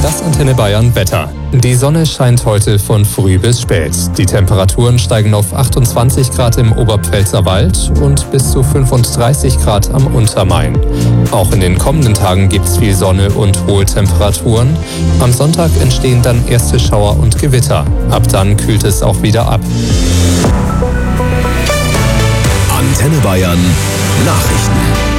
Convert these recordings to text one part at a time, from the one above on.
Das Antenne Bayern Wetter. Die Sonne scheint heute von früh bis spät. Die Temperaturen steigen auf 28 Grad im Oberpfälzer Wald und bis zu 35 Grad am Untermain. Auch in den kommenden Tagen gibt es viel Sonne und hohe Temperaturen. Am Sonntag entstehen dann erste Schauer und Gewitter. Ab dann kühlt es auch wieder ab. Antenne Bayern Nachrichten.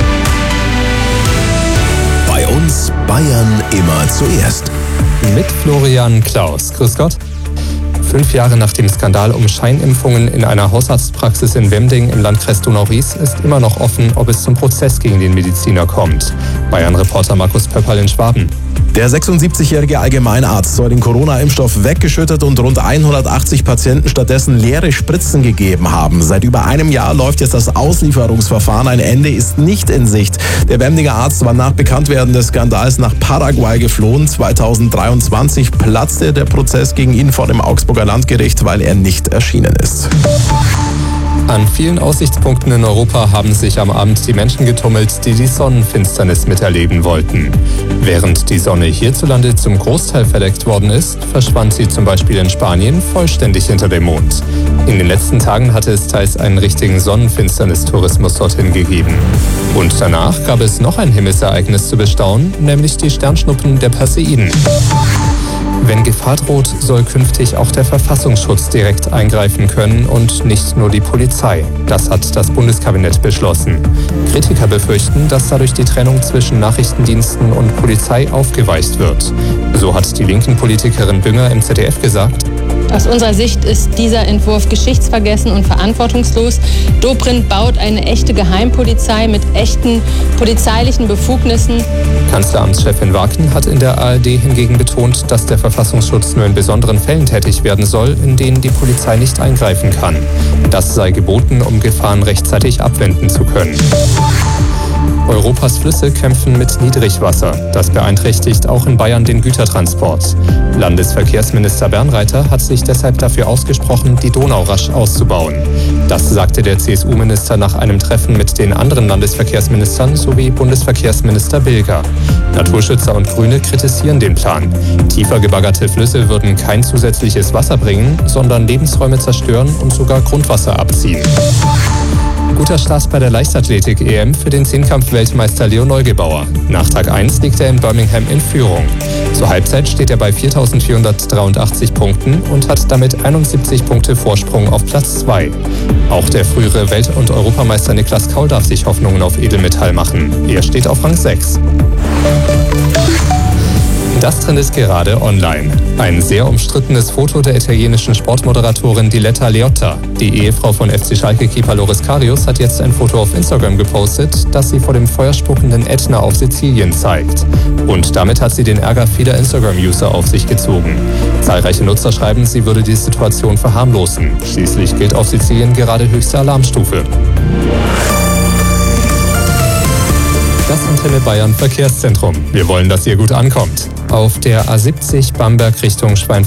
Bei uns Bayern immer zuerst. Mit Florian Klaus. Grüß Gott. 5 Jahre nach dem Skandal um Scheinimpfungen in einer Hausarztpraxis in Wemding im Landkreis Donau-Ries ist immer noch offen, ob es zum Prozess gegen den Mediziner kommt. Bayern-Reporter Markus Pöpperl in Schwaben. Der 76-jährige Allgemeinarzt soll den Corona-Impfstoff weggeschüttet und rund 180 Patienten stattdessen leere Spritzen gegeben haben. Seit über einem Jahr läuft jetzt das Auslieferungsverfahren. Ein Ende ist nicht in Sicht. Der Wemdinger Arzt war nach Bekanntwerden des Skandals nach Paraguay geflohen. 2023 platzte der Prozess gegen ihn vor dem Augsburger Landgericht, weil er nicht erschienen ist. An vielen Aussichtspunkten in Europa haben sich am Abend die Menschen getummelt, die die Sonnenfinsternis miterleben wollten. Während die Sonne hierzulande zum Großteil verdeckt worden ist, verschwand sie zum Beispiel in Spanien vollständig hinter dem Mond. In den letzten Tagen hatte es teils einen richtigen Sonnenfinsternis-Tourismus dorthin gegeben. Und danach gab es noch ein Himmelsereignis zu bestaunen, nämlich die Sternschnuppen der Perseiden. Wenn Gefahr droht, soll künftig auch der Verfassungsschutz direkt eingreifen können und nicht nur die Polizei. Das hat das Bundeskabinett beschlossen. Kritiker befürchten, dass dadurch die Trennung zwischen Nachrichtendiensten und Polizei aufgeweicht wird. So hat die linken Politikerin Bünger im ZDF gesagt: Aus unserer Sicht ist dieser Entwurf geschichtsvergessen und verantwortungslos. Dobrindt baut eine echte Geheimpolizei mit echten polizeilichen Befugnissen. Kanzleramtschefin Wagner hat in der ARD hingegen betont, dass der Verfassungsschutz nur in besonderen Fällen tätig werden soll, in denen die Polizei nicht eingreifen kann. Das sei geboten, um Gefahren rechtzeitig abwenden zu können. Europas Flüsse kämpfen mit Niedrigwasser. Das beeinträchtigt auch in Bayern den Gütertransport. Landesverkehrsminister Bernreiter hat sich deshalb dafür ausgesprochen, die Donau rasch auszubauen. Das sagte der CSU-Minister nach einem Treffen mit den anderen Landesverkehrsministern sowie Bundesverkehrsminister Bilger. Naturschützer und Grüne kritisieren den Plan. Tiefer gebaggerte Flüsse würden kein zusätzliches Wasser bringen, sondern Lebensräume zerstören und sogar Grundwasser abziehen. Guter Start bei der Leichtathletik-EM für den Zehnkampf-Weltmeister Leo Neugebauer. Nach Tag 1 liegt er in Birmingham in Führung. Zur Halbzeit steht er bei 4.483 Punkten und hat damit 71 Punkte Vorsprung auf Platz 2. Auch der frühere Welt- und Europameister Niklas Kaul darf sich Hoffnungen auf Edelmetall machen. Er steht auf Rang 6. Das trendet gerade online. Ein sehr umstrittenes Foto der italienischen Sportmoderatorin Diletta Leotta. Die Ehefrau von FC Schalke-Keeper Loris Karius hat jetzt ein Foto auf Instagram gepostet, das sie vor dem feuerspuckenden Ätna auf Sizilien zeigt. Und damit hat sie den Ärger vieler Instagram-User auf sich gezogen. Zahlreiche Nutzer schreiben, sie würde die Situation verharmlosen. Schließlich gilt auf Sizilien gerade höchste Alarmstufe. Das Antenne Bayern Verkehrszentrum. Wir wollen, dass ihr gut ankommt. Auf der A70 Bamberg Richtung Schweinfurt